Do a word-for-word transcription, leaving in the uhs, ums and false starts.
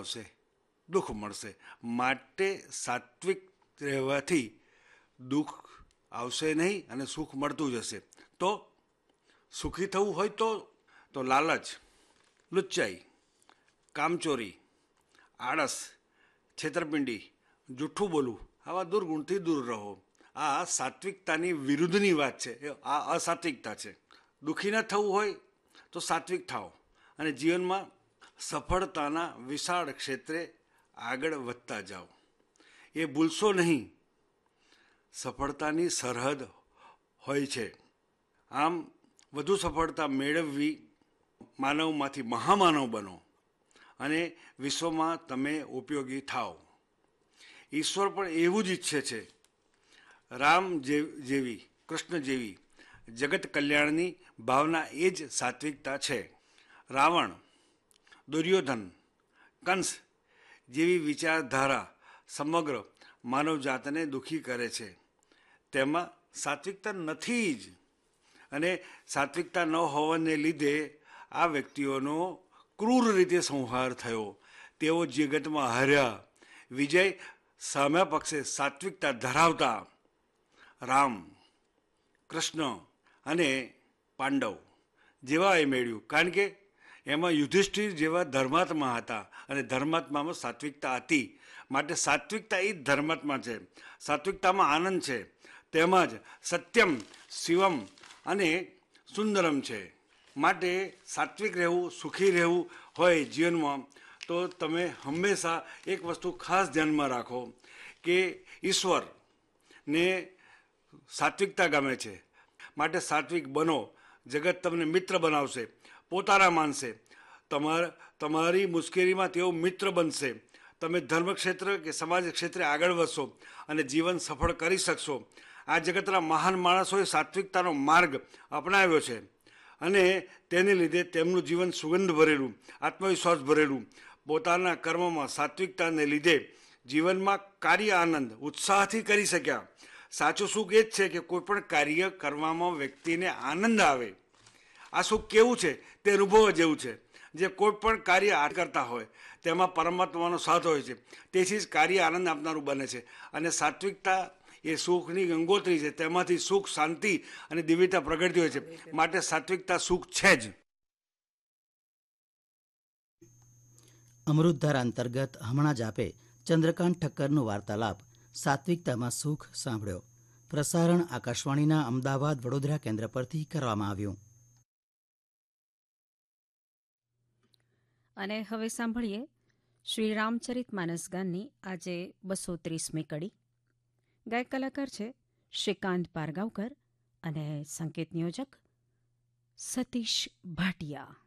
આવશે, દુઃખ મળશે. માટે સાત્વિક રહેવાથી દુઃખ આવશે નહીં અને સુખ મળતું જશે. તો સુખી થવું હોય તો તો લાલચ, લુચ્ચાઈ, કામચોરી, આળસ, છેતરપિંડી, જૂઠું બોલવું, આવા દુર્ગુણથી દૂર રહો. આ સાત્વિકતાની વિરુદ્ધની વાત છે. આ અસાત્વિકતા છે. દુઃખી ન થવું હોય તો સાત્વિક થાઓ અને જીવનમાં સફળતાના વિશાળ ક્ષેત્રે આગળ વધતા જાઓ. એ ભૂલશો નહીં, સફળતાની સરહદ હોય છે. આમ વધુ સફળતા મેળવવી, માનવમાંથી મહામાનવ બનો અને વિશ્વમાં તમે ઉપયોગી થાઓ. ઈશ્વર પણ એવું જ ઈચ્છે છે. રામ જેવી, કૃષ્ણ જેવી જગત કલ્યાણની ભાવના એ જ સાત્વિકતા છે. રાવણ, દુર્યોધન, કંસ જેવી વિચારધારા સમગ્ર માનવજાતને દુઃખી કરે છે. તેમાં સાત્વિકતા નથી જ. અને સાત્વિકતા ન હોવાને લીધે આ વ્યક્તિઓનો ક્રૂર રીતે સંહાર થયો. તેઓ જગતમાં હાર્યા. વિજય સામ્યા પક્ષે સાત્વિકતા ધરાવતા રામ, કૃષ્ણ અને પાંડવ જેવા એ મેળવ્યું. કારણ કે એમાં યુધિષ્ઠિર જેવા ધર્માત્મા હતા અને ધર્માત્મામાં સાત્વિકતા હતી. માટે સાત્વિકતા એ જ ધર્માત્મા છે. સાત્વિકતામાં આનંદ છે. તેમાં જ સત્યમ, શિવમ અને સુંદરમ છે. માટે સાત્વિક રહેવું, સુખી રહેવું હોય જીવનમાં તો તમે હંમેશા એક વસ્તુ ખાસ ધ્યાનમાં રાખો કે ઈશ્વરને સાત્વિકતા ગમે છે. માટે સાત્વિક બનો. જગત તમને મિત્ર બનાવશે, પોતાના માનશે. તમારા તમારી મુશ્કેલીમાં તેઓ મિત્ર બનશે. તમે ધર્મ ક્ષેત્ર કે સમાજ ક્ષેત્રે આગળ વધશો અને જીવન સફળ કરી શકશો. આ જગતના મહાન માણસોએ સાત્વિકતાનો માર્ગ અપનાવ્યો છે અને તેને લીધે તેમનું જીવન સુગંધ ભરેલું, આત્મવિશ્વાસ ભરેલું. પોતાના કર્મમાં સાત્વિકતાને લીધે જીવનમાં કાર્ય આનંદ ઉત્સાહથી કરી શક્યા. સાચું સુખ એ જ છે કે કોઈ પણ કાર્ય કરવામાં વ્યક્તિને આનંદ આવે. આ સુખ કેવું છે તે અનુભવ જેવું છે. જે કોઈ પણ કાર્ય આ કરતા હોય તેમાં પરમાત્માનો સાથ હોય છે. તેથી જ કાર્ય આનંદ આપનારું બને છે. અને સાત્વિકતા એ સુખની ગંગોત્રી છે. તેમાંથી સુખ, શાંતિ અને દિવ્યતા પ્રગટતી હોય છે. માટે સાત્વિકતા સુખ છે જ. અમૃતધારા અંતર્ગત હમણાં જ આપે ચંદ્રકાંત ઠક્કરનું વાર્તાલાપ સાત્વિકતામાં સુખ સાંભળ્યો. પ્રસારણ આકાશવાણીના અમદાવાદ વડોદરા કેન્દ્ર પરથી કરવામાં આવ્યું. અને હવે સાંભળીએ શ્રી રામચરિત માનસ ગાનની આજે બસો ત્રીસમી કડી. ગાયક કલાકાર છે શ્રીકાંત પારગાંવકર અને સંગીત નિયોજક સતીશ ભાટિયા.